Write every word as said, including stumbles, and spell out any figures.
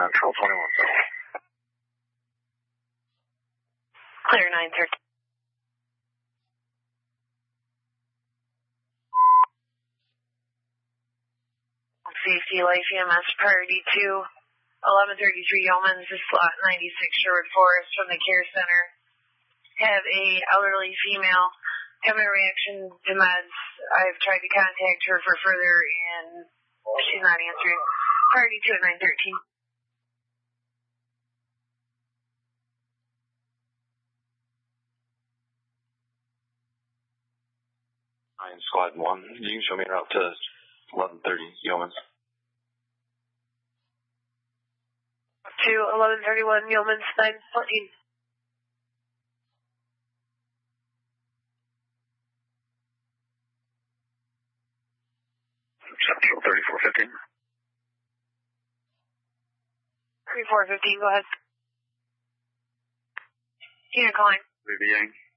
Central twenty-one Central. Clear nine thirty. Safety Life E M S priority two, eleven thirty-three Yeomans, slot ninety-six Sherwood Forest from the care center. Have a elderly female having a reaction to meds. I've tried to contact her for further and she's not answering. Priority two at nine thirteen. Nine Squad one, you can show me route to eleven thirty Yeomans. To eleven thirty-one Yeomans, nine fourteen. Central thirty-four fifteen. thirty-four fifteen, go ahead. You're calling. V B A.